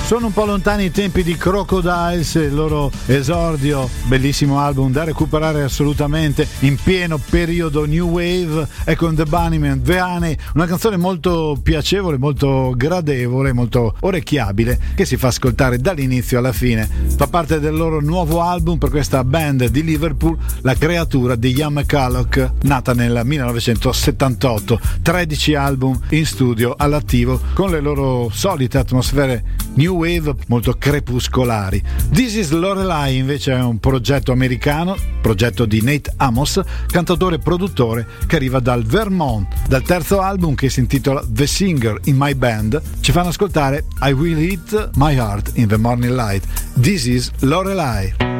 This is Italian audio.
Sono un po' lontani i tempi di Crocodiles, il loro esordio, bellissimo album da recuperare assolutamente, in pieno periodo New Wave. Ecco, The Bunnymen, The Honey, una canzone molto piacevole, molto gradevole, molto orecchiabile, che si fa ascoltare dall'inizio alla fine. Fa parte del loro nuovo album per questa band di Liverpool, la creatura di Ian McCulloch, nata nel 1978. 13 album in studio all'attivo, con le loro solite atmosfere New Wave molto crepuscolari. This is Lorelei invece è un progetto americano, progetto di Nate Amos, cantautore e produttore che arriva dal Vermont. Dal terzo album, che si intitola The Singer in My Band, ci fanno ascoltare I Will Eat My Heart in the Morning Light. This is Lorelei.